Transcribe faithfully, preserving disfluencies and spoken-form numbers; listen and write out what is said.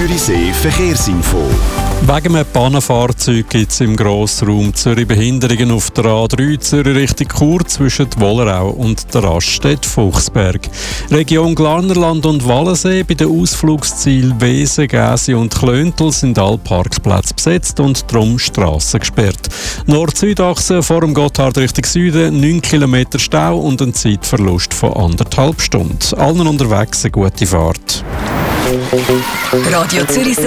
Zürichsee Verkehrsinfo. Wegen einem Pannenfahrzeug gibt es im Grossraum Zürich Behinderungen auf der A drei Zürich Richtung Chur zwischen Wollerau und der Raststätte Fuchsberg. Region Glarnerland und Wallensee bei den Ausflugszielen Wesen, Gäsi und Klöntel sind alle Parkplätze besetzt und darum Strassen gesperrt. Nord-Süd-Achse vor dem Gotthard Richtung Süden neun Kilometer Stau und ein Zeitverlust von anderthalb Stunden. Allen unterwegs eine gute Fahrt. Radio Zürichsee